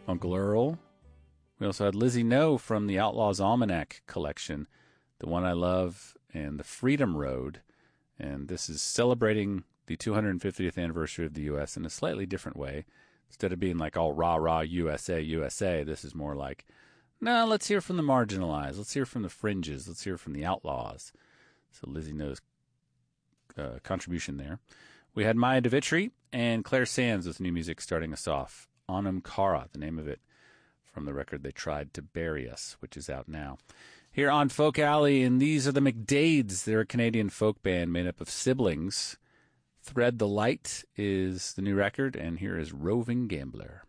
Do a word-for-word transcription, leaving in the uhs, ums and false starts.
Uncle Earl. We also had Lizzie No from the Outlaws Almanac collection, The One I Love, and The Freedom Road. And this is celebrating the two hundred fiftieth anniversary of the U S in a slightly different way. Instead of being like all rah-rah U S A, U S A, this is more like, no, let's hear from the marginalized. Let's hear from the fringes. Let's hear from the outlaws. So Lizzie No's uh, contribution there. We had Maya DeVitri and Claire Sands with new music starting us off. Anam Cara, the name of it, from the record They Tried to Bury Us, which is out now. Here on Folk Alley, and these are the McDades. They're a Canadian folk band made up of siblings. Thread the Light is the new record, and here is Roving Gambler.